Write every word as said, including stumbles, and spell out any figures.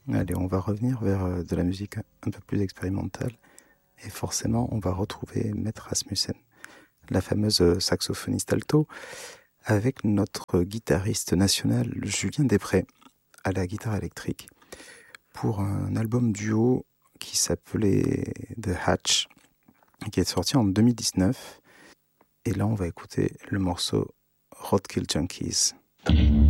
Allez, on va revenir vers euh, de la musique un peu plus expérimentale. Et forcément, on va retrouver Maître Rasmussen, la fameuse euh, saxophoniste alto, avec notre guitariste national Julien Després à la guitare électrique, pour un album duo qui s'appelait The Hatch, qui est sorti en deux mille dix-neuf. Et là, on va écouter le morceau Roadkill Junkies.